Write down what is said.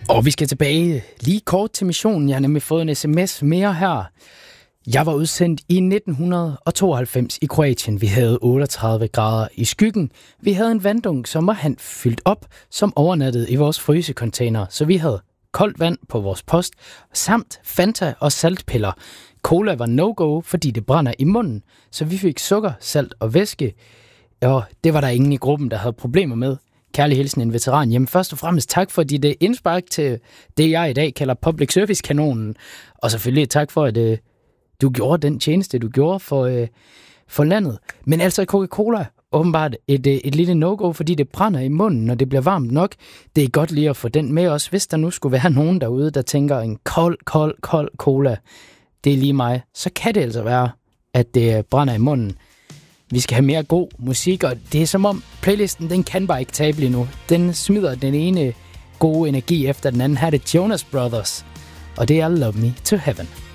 Og vi skal tilbage lige kort til missionen. Jeg har nemlig fået en sms mere her. Jeg var udsendt i 1992 i Kroatien. Vi havde 38 grader i skyggen. Vi havde en vanddunk, som var han fyldt op, som overnattede i vores frysecontainer. Så vi havde koldt vand på vores post, samt Fanta og saltpiller. Cola var no-go, fordi det brænder i munden. Så vi fik sukker, salt og væske. Og det var der ingen i gruppen, der havde problemer med. Kærlig hilsen, en veteran. Jamen først og fremmest tak for dit indspark til det, jeg i dag kalder public service-kanonen. Og selvfølgelig tak for, at du gjorde den tjeneste, du gjorde for landet. Men altså Coca-Cola, åbenbart et lille no-go, fordi det brænder i munden, når det bliver varmt nok. Det er godt lige at få den med os, hvis der nu skulle være nogen derude, der tænker en kold cola, det er lige mig. Så kan det altså være, at det brænder i munden. Vi skal have mere god musik, og det er som om playlisten, den kan bare ikke tabe lige nu. Den smider den ene gode energi efter den anden. Her er det Jonas Brothers, og det er Love Me to Heaven.